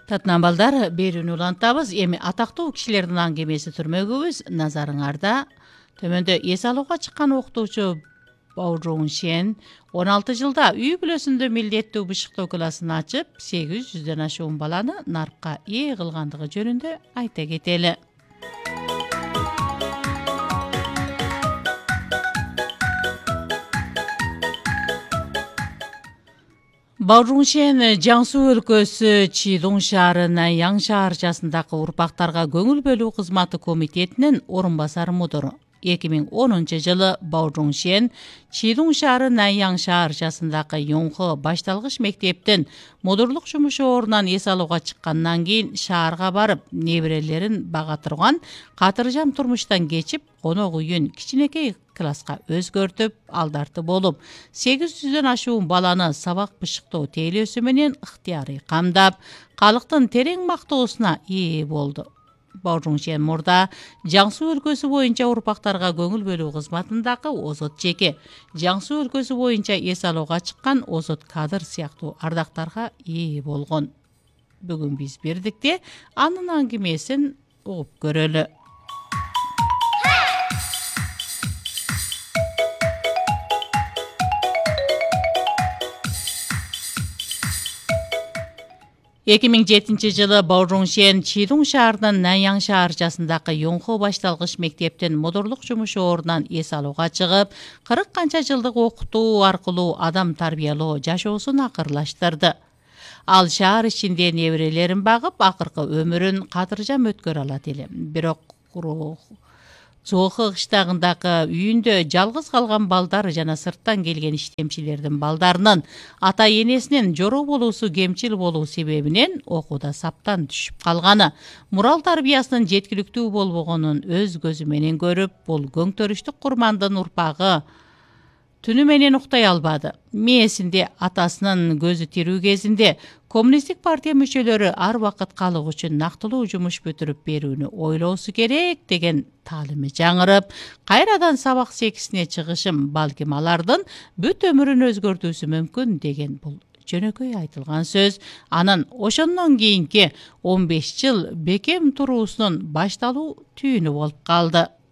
Татынан балдар берүүнү улантабыз. Эми атактуу кишилердин аңгемеси түрмөгүбүз. Назарыңарда. Төмөндө эс алууга чыккан окутуучу Баужун Шен 16 жылда үй бүлөсүндө милдеттүү бышыктоо классын ачып, 800дөн ашуун баланы наркка ээ кылгандыгы жөнүндө айта кетели. Баужун Шен Жаңсу өлкөсү Чидун шаарынын Яң шаарчасындагы урпактарга көңүл бөлүү кызматы комитетинин орун басары мудуру. 2010 жылы Баужун Шен Чидун шаарынын Яң шаарчасындагы Юңхы башталгыч мектептин мудурлук жумушу орунан эс алууга чыккандан кийин шаарга барып, неберелерин бага турган катыржам турмуштан кечип, конок үйүн кичинекей класска өзгөртүп, алдарты болуп, 800дөн ашуун баланы сабак бышыктоо тейлөөсү менен ыктыярый камдап, калктын терең мактоосуна ээ болду. Баужун Шен мурда Жаңсу өлкөсү боюнча урпактарга көңүл бөлүү кызматындагы озот жеке, Жаңсу өлкөсү боюнча эс алууга чыккан озот кадыр сыяктуу ардактарга ээ болгон. Бүгүн биз бирдикте анын аңгемесин угуп көрөлү. 2007 жылы Баужун Шен Чидун шаарынын Наньяң шаарчасындагы Юңху башталгыч мектептин мудурлук жумушу орунан эс алууга чыгып, 40 канча жылдык окутуу аркылуу адам тарбиялоо жашоосун акырлаштырды. Ал шаар ичинде неберелерин багып, акыркы өмүрүн катыржам өткөрө алат эле. Бирок Зоохы кыштагындагы үйүндө жалгыз калган балдар жана сырттан келген иштемчилердин балдарынын ата-энесинин жороо болуусу кемчил болуу себебинен окууда саптан түшүп калганы, мурал тарбиясынын жеткиликтүү болбогонун өз көзү менен көрүп, бул көңтөрүштүк курмандын урпагы түнү менен уктай албады. Мээсинде атасынын көзү тирүү кезинде Коммунисттик партия мүчөлөрү ар вакыт калык үчүн нактылуу жумуш бүтүрүп берүүнү ойлоосу керек деген таалими жаңырып, кайрадан сабак секисине чыгышым, балким алардын бүт өмүрүн өзгөртүүсү мүмкүн деген бул жөнөкөй айтылган сөз анын ошондон кийинки 15 жыл бекем туруусунун башталуу түйүнү болуп калды.